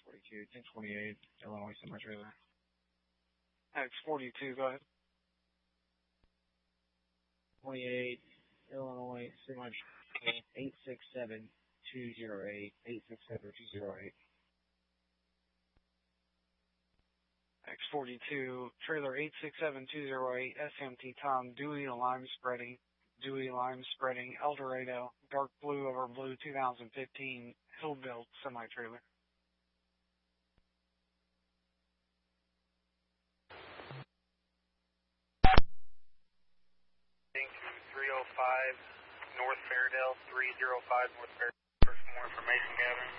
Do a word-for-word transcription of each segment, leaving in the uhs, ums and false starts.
forty-two, ten twenty-eight, Illinois semi-trailer. X forty-two, go ahead. twenty-eight, Illinois semi-trailer, eight six seven two zero eight, eight six seven two zero eight. X forty-two, trailer eight six seven two zero eight, S M T Tom, Dewey Lime Spreading, Dewey Lime Spreading, El Dorado, dark blue over blue two thousand fifteen, Hill-built semi-trailer. three oh five North Fairdale, three oh five North Fairdale, for some more information gathering.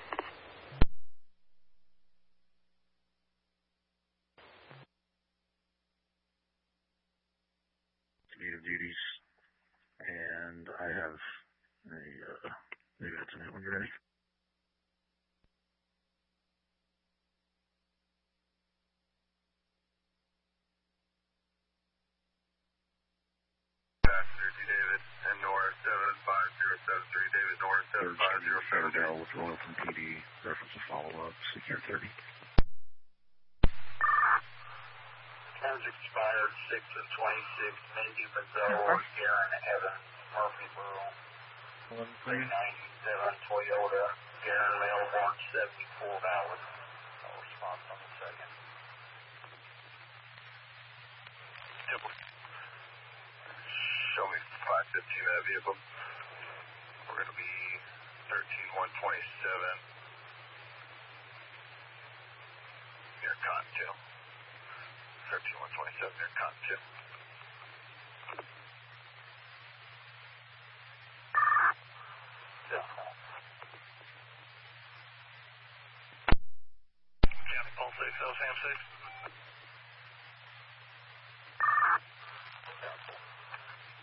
Of duties, and I have a, uh, maybe that's a new one, you ready? Passenger D. David, and North seven five zero seven three, David North seven five zero seven three. Fairdale with Royalton P D, reference to follow-up, secure thirty. Terms expired six and twenty-six, Mindy Mazzone, Garen Evans, Murfreesboro, three ninety-seven Toyota, Garen Melbourne, seventy-four valid. No response on the second. Yep. Show me five fifteen that vehicle. We're going to be thirteen one twenty-seven near Cottontail. thirteen one twenty-seven near Cottontail. Yeah. County Pulse six, L Sam six.